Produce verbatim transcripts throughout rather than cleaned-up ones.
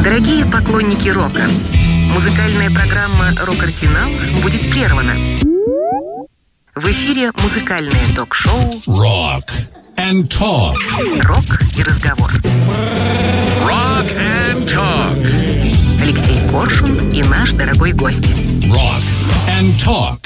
Дорогие поклонники рока, музыкальная программа «Рок-Арсенал» будет прервана. В эфире музыкальное ток-шоу Rock and Talk. «Рок и разговор». Rock and Talk. Алексей Коршун и наш дорогой гость. Rock and Talk.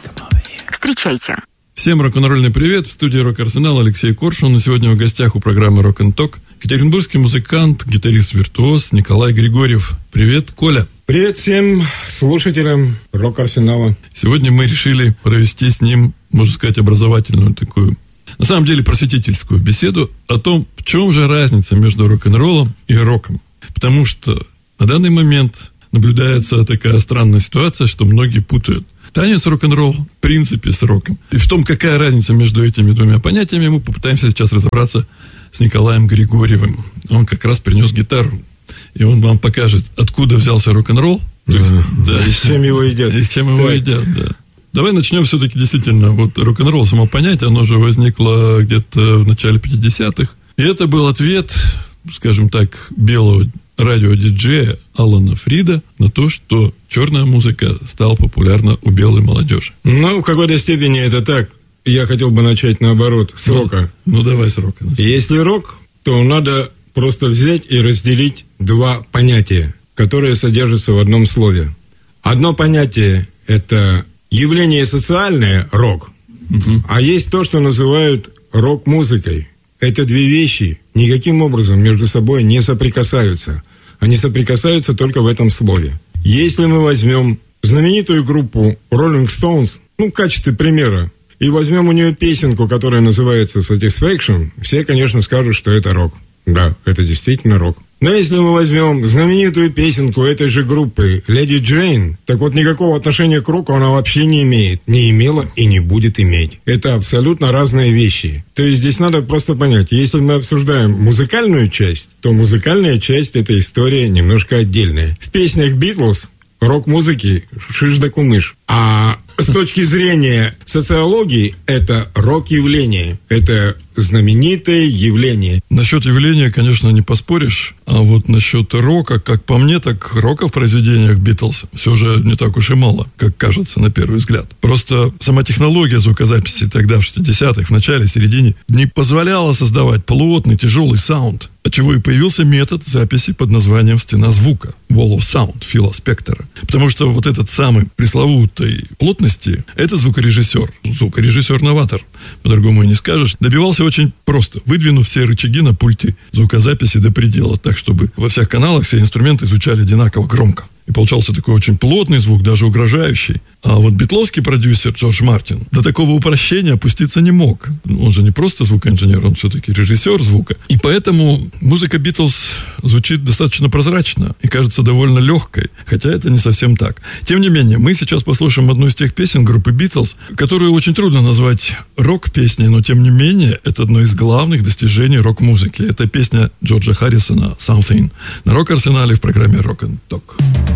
Встречайте. Всем рок-н-ролльный привет. В студии «Рок-Арсенал» Алексей Коршун. И сегодня в гостях у программы «Rock and Talk» екатеринбургский музыкант, гитарист-виртуоз Николай Григорьев. Привет, Коля. Привет всем слушателям «Рок-Арсенала». Сегодня мы решили провести с ним, можно сказать, образовательную такую, на самом деле, просветительскую беседу о том, в чем же разница между рок-н-роллом и роком. Потому что на данный момент наблюдается такая странная ситуация, что многие путают танец рок-н-ролл, в принципе, с роком. И в том, какая разница между этими двумя понятиями, мы попытаемся сейчас разобраться с Николаем Григорьевым. Он как раз принес гитару. И он вам покажет, откуда взялся рок-н-ролл. То есть, да. И с чем его едят. И с чем его едят, да. Давай начнем все-таки действительно. Вот рок-н-ролл, само понятие, оно же возникло где-то в начале пятидесятых. И это был ответ, скажем так, белого радиодиджея Алана Фрида на то, что черная музыка стала популярна у белой молодежи. Ну, в какой-то степени это так. Я хотел бы начать наоборот, с ну, рока. Ну, давай с рока. Если рок, то надо просто взять и разделить два понятия, которые содержатся в одном слове. Одно понятие – это явление социальное, рок, угу. А есть то, что называют рок-музыкой. Это две вещи никаким образом между собой не соприкасаются. Они соприкасаются только в этом слове. Если мы возьмем знаменитую группу Rolling Stones, ну, в качестве примера, и возьмем у нее песенку, которая называется Satisfaction, все, конечно, скажут, что это рок. Да, это действительно рок. Но если мы возьмем знаменитую песенку этой же группы Lady Jane, так вот никакого отношения к року она вообще не имеет, не имела и не будет иметь. Это абсолютно разные вещи. То есть здесь надо просто понять, если мы обсуждаем музыкальную часть, то музыкальная часть этой истории немножко отдельная. В песнях Beatles рок-музыки шиш да кумыш. А с точки зрения социологии это рок-явление. Это знаменитое явление. Насчет явления, конечно, не поспоришь. А вот насчет рока, как по мне, так рока в произведениях Битлз все же не так уж и мало, как кажется на первый взгляд. Просто сама технология звукозаписи тогда, в шестидесятых, в начале, середине, не позволяла создавать плотный, тяжелый саунд. Отчего и появился метод записи под названием «Стена звука» Wall of Sound Фила Спектора. Потому что вот этот самый пресловутой плотности – это звукорежиссер, звукорежиссер-новатор, по-другому и не скажешь, добивался очень просто, выдвинув все рычаги на пульте звукозаписи до предела, так, чтобы во всех каналах все инструменты звучали одинаково громко. И получался такой очень плотный звук, даже угрожающий. А вот битловский продюсер Джордж Мартин до такого упрощения опуститься не мог. Он же не просто звукоинженер, он все-таки режиссер звука. И поэтому музыка Битлз звучит достаточно прозрачно и кажется довольно легкой, хотя это не совсем так. Тем не менее, мы сейчас послушаем одну из тех песен группы Битлз, которую очень трудно назвать рок-песней, но тем не менее это одно из главных достижений рок-музыки. Это песня Джорджа Харрисона «Something» на Рок-Арсенале в программе Rock and Talk.